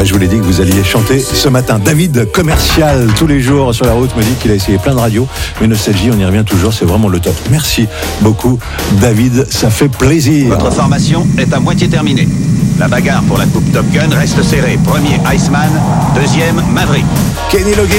Je vous l'ai dit que vous alliez chanter ce matin. David, commercial tous les jours sur la route, me dit qu'il a essayé plein de radios. Mais Nostalgie, on y revient toujours, c'est vraiment le top. Merci beaucoup, David, ça fait plaisir. Votre formation est à moitié terminée. La bagarre pour la coupe Top Gun reste serrée. Premier, Iceman. Deuxième, Maverick. Kenny Loggins.